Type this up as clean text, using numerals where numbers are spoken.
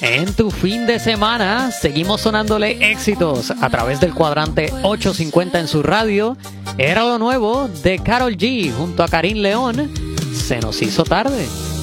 En tu fin de semana seguimos sonándole éxitos a través del cuadrante 850 en su radio. Era lo nuevo de Karol G junto a Karim León. Se nos hizo tarde.